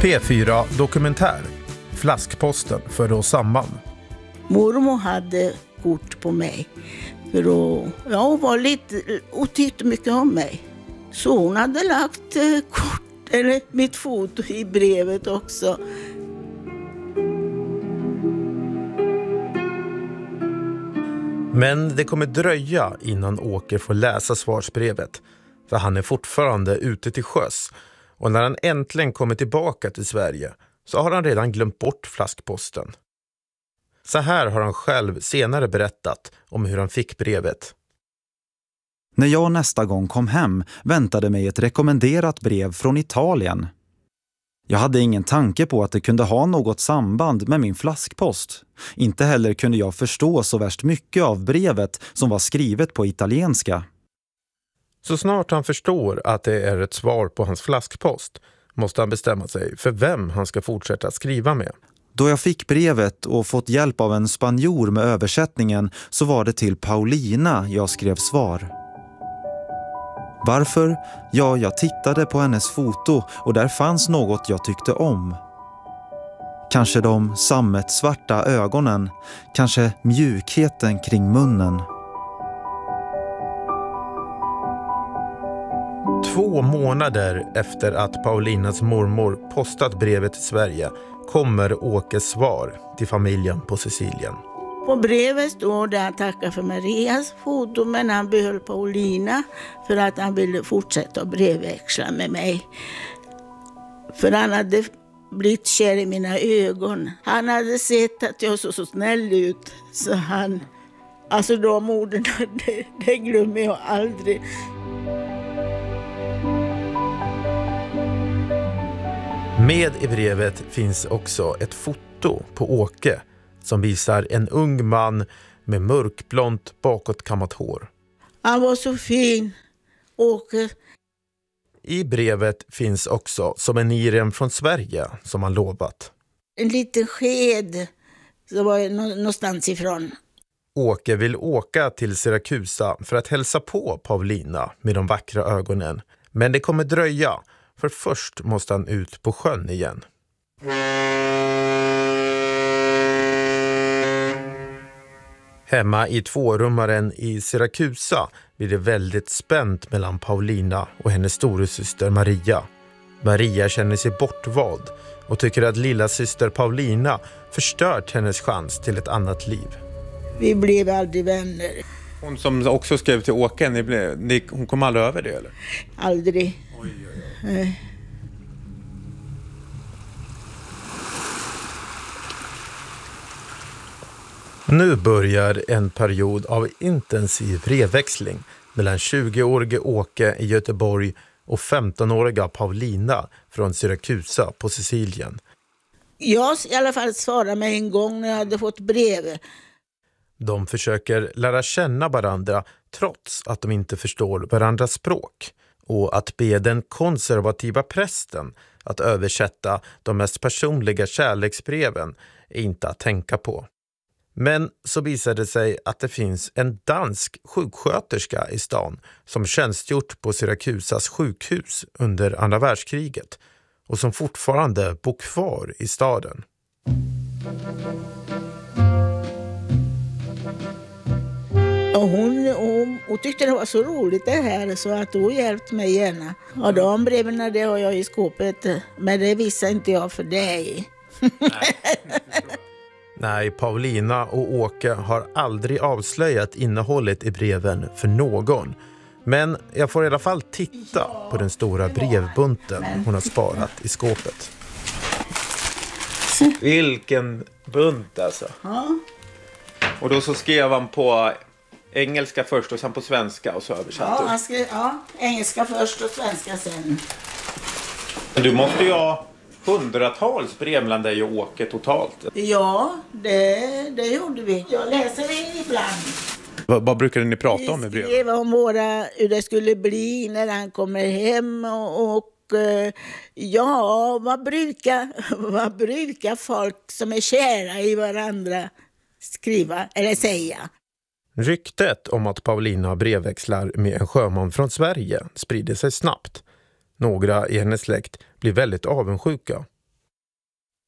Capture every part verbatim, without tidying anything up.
P fyra Dokumentär. Flaskposten för oss samman. Mormor hade kort på mig. För att, ja, hon var lite och tyckte mycket om mig. Så hon hade lagt eh, kort, eller mitt foto i brevet också. Men det kommer dröja innan Åke får läsa svarsbrevet. För han är fortfarande ute till sjöss. Och när han äntligen kommer tillbaka till Sverige så har han redan glömt bort flaskposten. Så här har han själv senare berättat om hur han fick brevet. När jag nästa gång kom hem väntade mig ett rekommenderat brev från Italien. Jag hade ingen tanke på att det kunde ha något samband med min flaskpost. Inte heller kunde jag förstå så värst mycket av brevet som var skrivet på italienska. Så snart han förstår att det är ett svar på hans flaskpost måste han bestämma sig för vem han ska fortsätta skriva med. Då jag fick brevet och fått hjälp av en spanjor med översättningen så var det till Paulina jag skrev svar. Varför? Ja, jag tittade på hennes foto och där fanns något jag tyckte om. Kanske de sammetsvarta ögonen, kanske mjukheten kring munnen. Två månader efter att Paulinas mormor postat brevet till Sverige kommer Åkes svar till familjen på Sicilien. På brevet står det att tacka för Marias foto, men han behöll Paulina för att han ville fortsätta brevväxla med mig. För han hade blivit kär i mina ögon. Han hade sett att jag såg så snäll ut, så han... Alltså de orden, det, det glömmer jag aldrig. Med i brevet finns också ett foto på Åke som visar en ung man med mörkblont bakåtkammat hår. Han var så fin, Åke. I brevet finns också souveniren från Sverige som han lovat. En liten sked, så var jag någonstans ifrån. Åke vill åka till Siracusa för att hälsa på Paulina med de vackra ögonen. Men det kommer dröja, för först måste han ut på sjön igen. Hemma i tvårummaren i Siracusa blir det väldigt spänt mellan Paulina och hennes storasyster Maria. Maria känner sig bortvald och tycker att lilla syster Paulina förstört hennes chans till ett annat liv. Vi blev aldrig vänner. Hon som också skrev till Åke, ni blev, ni, hon kom aldrig över det eller? Aldrig. Oj, oj, oj. Eh. Nu börjar en period av intensiv brevväxling mellan tjugoårige Åke i Göteborg och femtonåriga Paulina från Siracusa på Sicilien. Jag i alla fall svarade mig en gång när jag hade fått brev. De försöker lära känna varandra trots att de inte förstår varandras språk. Och att be den konservativa prästen att översätta de mest personliga kärleksbreven är inte att tänka på. Men så visade det sig att det finns en dansk sjuksköterska i stan som tjänstgjort på Siracusas sjukhus under andra världskriget och som fortfarande bor kvar i staden. Och hon, hon, hon tyckte det var så roligt det här så att hon hjälpte mig gärna. Och de breven det har jag i skåpet, men det visar inte jag för dig. Nej. Nej, Paulina och Åke har aldrig avslöjat innehållet i breven för någon. Men jag får i alla fall titta på den stora brevbunten hon har sparat i skåpet. Vilken bunt alltså. Ja. Och då så skrev han på engelska först och sen på svenska och så översatte Ja, du. han skrev, ja, engelska först och svenska sen. Du måste ju ha hundratals brev mellan dig och Åke totalt. Ja, det, det gjorde vi. Jag läser det ibland. Vad, vad brukade ni prata om i brev? Vi skrev om våra, hur det skulle bli när han kommer hem och, och ja, vad brukar, vad brukar folk som är kära i varandra skriva eller säga? Ryktet om att Paulina brevväxlar med en sjöman från Sverige sprider sig snabbt. Några i hennes släkt blir väldigt avundsjuka.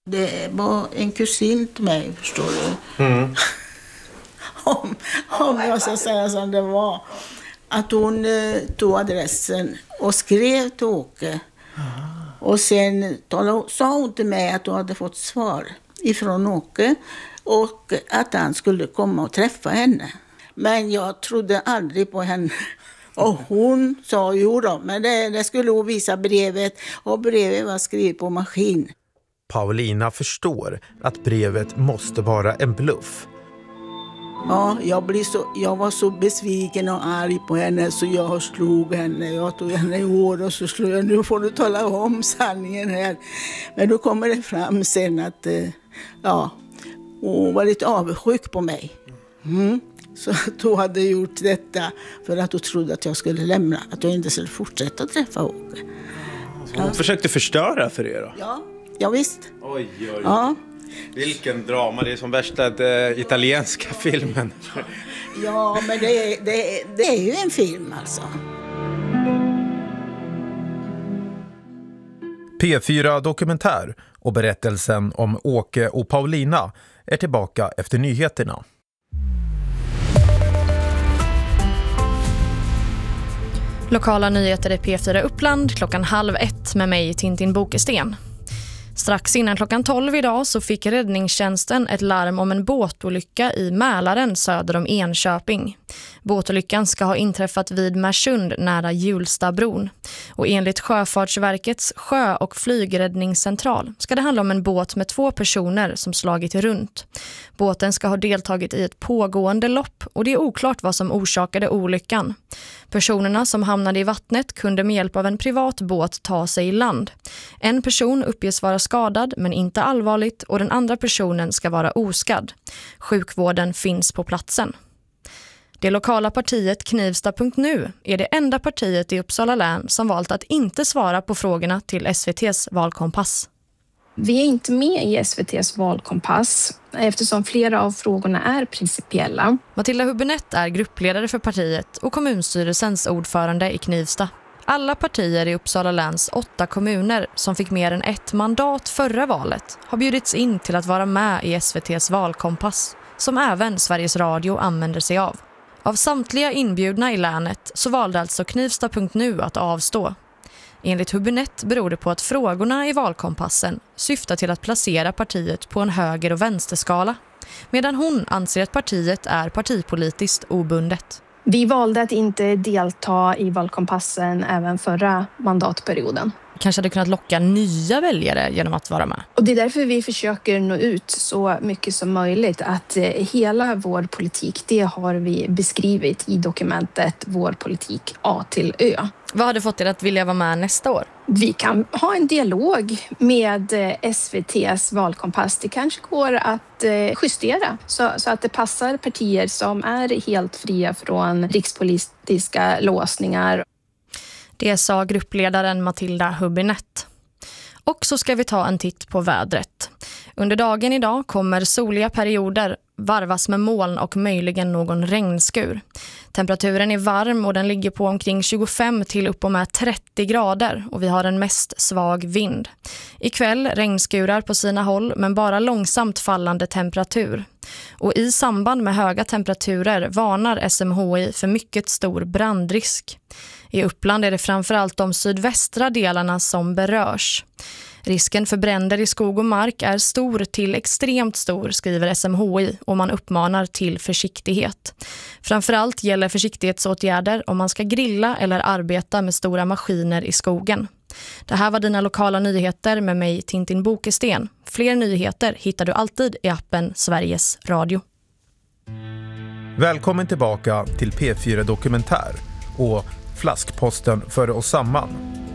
Det var en kusin till mig, förstår du. Mm. om, om jag ska säga som det var. Att hon eh, tog adressen och skrev till Åke. Och sen talade, sa hon till mig att hon hade fått svar ifrån Åke. Och att han skulle komma och träffa henne. Men jag trodde aldrig på henne. Och hon sa jo då, men det, det skulle hon visa brevet. Och brevet var skrivet på maskin. Paulina förstår att brevet måste vara en bluff. Ja, jag, blir så, jag var så besviken och arg på henne så jag slog henne. Jag tog henne i år och så slog jag, nu får du tala om sanningen här. Men då kommer det fram sen att ja, hon var lite avundsjuk på mig. Mm. Så att hon hade gjort detta för att hon trodde att jag skulle lämna. Att jag inte skulle fortsätta träffa Åke. Så hon ja. försökte förstöra för er då? Ja, ja visst. Oj, oj, oj. Ja. Vilken drama, det är som värsta äh, italienska filmen. Ja, men det är, det, är, det är ju en film alltså. P fyra Dokumentär och berättelsen om Åke och Paulina är tillbaka efter nyheterna. Lokala nyheter i P fyra Uppland klockan halv ett med mig Tintin Bokesten. Strax innan klockan tolv idag så fick räddningstjänsten ett larm om en båtolycka i Mälaren söder om Enköping. Båtolyckan ska ha inträffat vid Märsund nära Hjulstabron. Och enligt Sjöfartsverkets sjö- och flygräddningscentral ska det handla om en båt med två personer som slagit runt. Båten ska ha deltagit i ett pågående lopp och det är oklart vad som orsakade olyckan. Personerna som hamnade i vattnet kunde med hjälp av en privat båt ta sig i land. En person uppges vara skadad men inte allvarligt och den andra personen ska vara oskadd. Sjukvården finns på platsen. Det lokala partiet Knivsta punkt nu är det enda partiet i Uppsala län som valt att inte svara på frågorna till S V T:s valkompass. Vi är inte med i S V T:s valkompass eftersom flera av frågorna är principiella. Matilda Hübinette är gruppledare för partiet och kommunstyrelsens ordförande i Knivsta. Alla partier i Uppsala läns åtta kommuner som fick mer än ett mandat förra valet har bjudits in till att vara med i S V T:s valkompass, som även Sveriges Radio använder sig av. Av samtliga inbjudna i länet så valde alltså Knivsta punkt nu att avstå. Enligt Hübinette beror det på att frågorna i valkompassen syftar till att placera partiet på en höger- och vänsterskala, medan hon anser att partiet är partipolitiskt obundet. Vi valde att inte delta i valkompassen även förra mandatperioden. Kanske hade kunnat locka nya väljare genom att vara med. Och det är därför vi försöker nå ut så mycket som möjligt. Att hela vår politik, det har vi beskrivit i dokumentet Vår politik A till Ö. Vad hade fått er att vilja vara med nästa år? Vi kan ha en dialog med S V T:s valkompass. Det kanske går att justera så, så att det passar partier som är helt fria från rikspolitiska låsningar. Det sa gruppledaren Matilda Hübinette. Och så ska vi ta en titt på vädret. Under dagen idag kommer soliga perioder varvas med moln och möjligen någon regnskur. Temperaturen är varm och den ligger på omkring tjugofem till upp och med trettio grader och vi har en mest svag vind. Ikväll regnskurar på sina håll men bara långsamt fallande temperatur. Och i samband med höga temperaturer varnar S M H I för mycket stor brandrisk. I Uppland är det framförallt de sydvästra delarna som berörs. Risken för bränder i skog och mark är stor till extremt stor, skriver S M H I, och man uppmanar till försiktighet. Framförallt gäller försiktighetsåtgärder om man ska grilla eller arbeta med stora maskiner i skogen. Det här var dina lokala nyheter med mig Tintin Bokesten. Fler nyheter hittar du alltid i appen Sveriges Radio. Välkommen tillbaka till P fyra Dokumentär och Flaskposten för oss samman.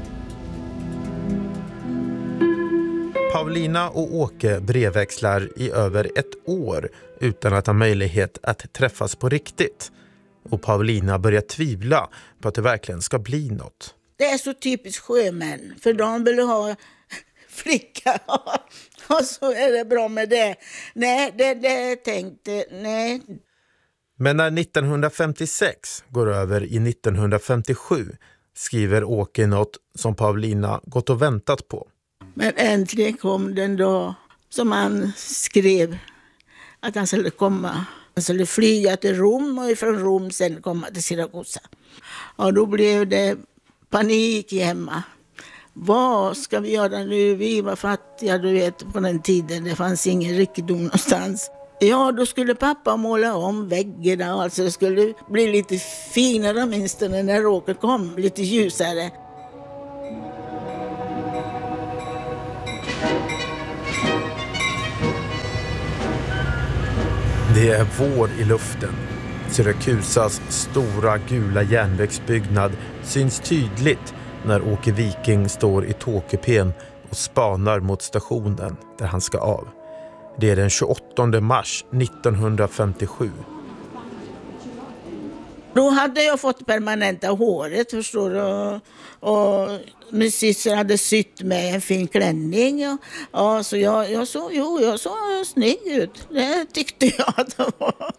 Paulina och Åke brevväxlar i över ett år utan att ha möjlighet att träffas på riktigt. Och Paulina börjar tvivla på att det verkligen ska bli något. Det är så typiskt sjömän, för de vill ha flicka och så är det bra med det. Nej, det, det tänkte, nej. Men när nittonhundrafemtiosex går över i nittonhundrafemtiosju skriver Åke något som Paulina gått och väntat på. Men äntligen kom den dag som han skrev att han skulle komma. Han skulle flyga till Rom och från Rom sen komma till Siracusa. Och då blev det panik hemma. Vad ska vi göra nu? Vi var fattiga, du vet, på den tiden. Det fanns ingen rikedom någonstans. Ja, då skulle pappa måla om väggarna. Alltså det skulle bli lite finare minst när Åke kom. Lite ljusare. Det är vår i luften. Syrakusas stora gula järnvägsbyggnad syns tydligt när Åke Viking står i tågkupén och spanar mot stationen där han ska av. Det är den tjugoåttonde mars nittonhundrafemtiosju. Då hade jag fått permanenta håret, förstår du. Och, och min syster hade sytt med en fin klänning. Och, och, så jag, jag, så, jo, jag såg snygg ut. Det tyckte jag att det var.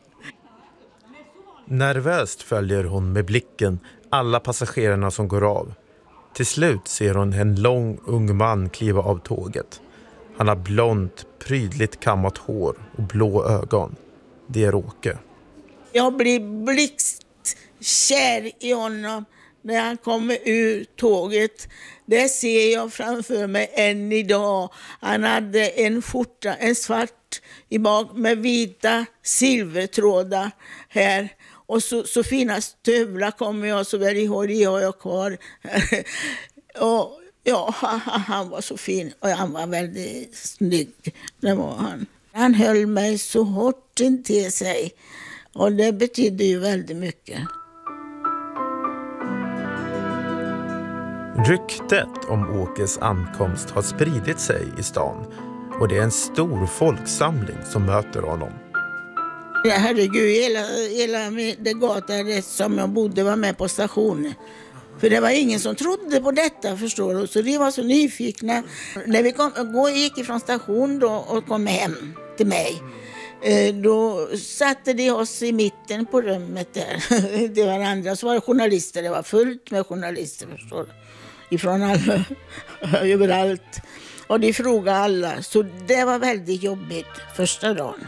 Nervöst följer hon med blicken alla passagerarna som går av. Till slut ser hon en lång ung man kliva av tåget. Han har blont, prydligt kammat hår och blå ögon. Det är Åke. Jag blir blixtkär i honom när han kommer ur tåget. Det ser jag framför mig än idag. Han hade en skjorta, en svart i bak med vita silvertrådar här. Och så, så fina stövlar kommer jag så väl ihåg, det har jag kvar. Och ja, han var så fin och han var väldigt snygg. Det var han. Han höll mig så hårt intill sig och det betydde ju väldigt mycket. Ryktet om Åkes ankomst har spridit sig i stan och det är en stor folksamling som möter honom. Herregud, hela, hela det gatan som jag bodde var med på stationen. För det var ingen som trodde på detta, förstår du. Så de var så nyfikna. När vi kom, gick ifrån station då och kom hem till mig, då satte de oss i mitten på rummet där. Det var andra, så var det journalister. Det var fullt med journalister, förstår du. Ifrån alla, överallt. Och de frågade alla. Så det var väldigt jobbigt första dagen.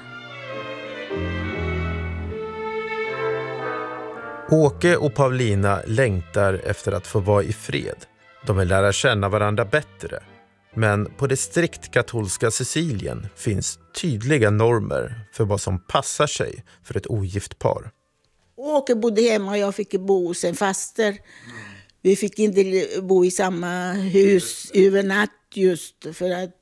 Åke och Paulina längtar efter att få vara i fred. De vill lära känna varandra bättre. Men på det strikt katolska Sicilien finns tydliga normer för vad som passar sig för ett ogift par. Åke bodde hemma och jag fick bo hos en faster. Vi fick inte bo i samma hus över natt just för att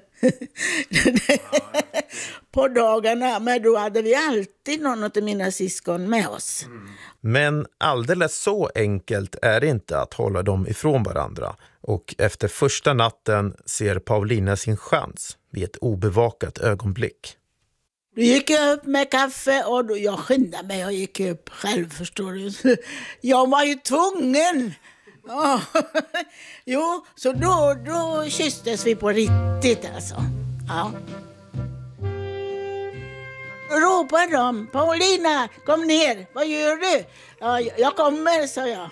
på dagarna, men då hade vi alltid någon av mina syskon med oss. Men alldeles så enkelt är det inte att hålla dem ifrån varandra. Och efter första natten ser Paulina sin chans vid ett obevakat ögonblick. Då gick jag upp med kaffe och då, jag skyndade mig och gick upp själv, förstår du. Jag var ju tvungen. Ja. Jo, så då, då kysstes vi på riktigt alltså. Ja. Ropade de, Paulina, kom ner, vad gör du? Ja, jag kommer, sa jag.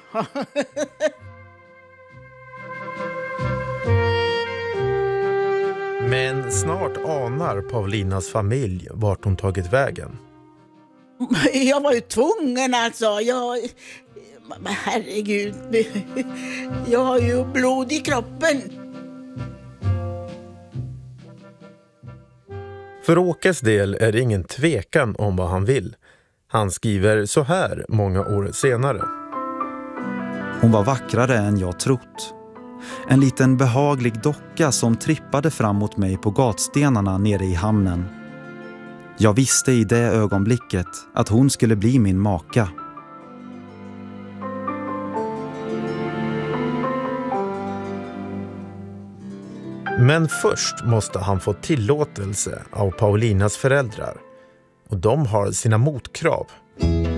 Men snart anar Paulinas familj vart hon tagit vägen. Jag var ju tvungen alltså. Jag, men herregud, jag har ju blod i kroppen. För Åkes del är det ingen tvekan om vad han vill. Han skriver så här många år senare. Hon var vackrare än jag trott. En liten behaglig docka som trippade fram mot mig på gatstenarna nere i hamnen. Jag visste i det ögonblicket att hon skulle bli min maka. Men först måste han få tillåtelse av Paulinas föräldrar. Och de har sina motkrav.